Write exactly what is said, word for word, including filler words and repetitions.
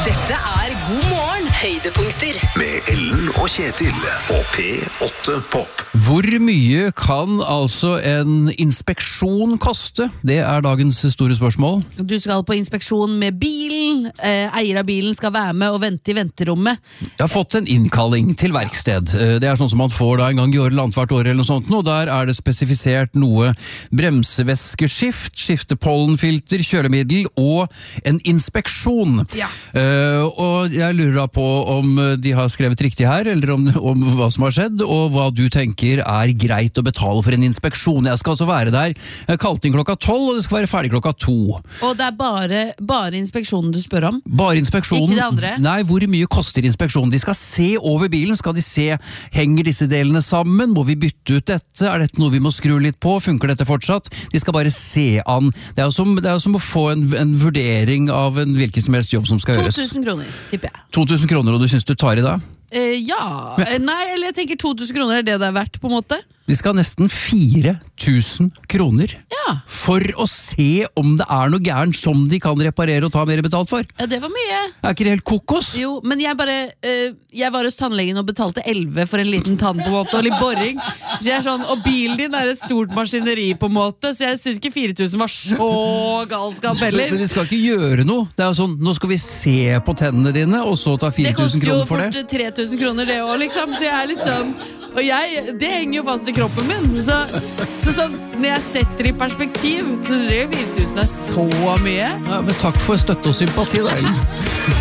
Dette er God morgen Høydepunkter med Ellen og Kjetil og P åtte Pop. Hvor mye kan altså en inspeksjon koste? Det er dagens store spørsmål. Du skal på inspeksjon med bilen. eh, Eier av bilen skal være med og vente i venterommet. Jeg har fått en innkalling til verksted. Eh, Det er sånn som man får da en gang i året eller annethvert år eller noe sånt, og der er det spesifisert noe bremsevæskeskift, skifte pollenfilter, kjølemiddel og en inspeksjon. Ja. Eh, og jeg lurer da på om de har skrevet riktig her, eller om, om hva som har skjedd, og hva du tenker er greit å betale for en inspeksjon. Jeg skal altså være der. Jeg har kalt inn klokka tolv, og det skal være ferdig klokka to. Og det er bare, bare inspeksjonen du spør om. Bare inspeksjonen. Ikke det andre? Nei, hvor mye koster inspeksjonen? De skal se over bilen, skal de se, henger disse delene sammen? Må vi bytte ut dette? Er dette noe vi må skru litt på? Funker dette fortsatt? De skal bare se an. Det er jo som, det er jo som å få en, en vurdering av en hvilken som helst jobb som skal gjøres. to tusen kroner, tipper jeg. to tusen kroner, og du synes du tar i da? Eh, ja, Eh, nei, eller jeg tenker to tusen kroner er det det er verdt, på en måte. De skal ha nesten fire tusen kroner Ja, for å se om det er noe gærent som de kan reparere og ta mer betalt for. ja det var mye. Er ikke det helt kokos? Jo, men jeg bare eh, Jeg var hos tannlegen og betalte elleve for en liten tann på en måte, og litt boring. Så jeg er sånn, og bilen din er et stort maskineri på en måte, så jeg synes ikke fire tusen var så galskap Men, heller. men de skal ikke gjøre noe. Det er jo sånn, nå skal vi se på tennene dine, og så ta Det fire tusen koster jo kroner for fort det. tre tusen kroner det også, liksom. Så jeg er litt sånn. Og jeg, det henger jo fast i kroppen min. Så, så sånn, når jeg setter det i perspektiv, så synes jeg fire tusen er så mye. Ja, men takk for støtte og sympati da, Ellen.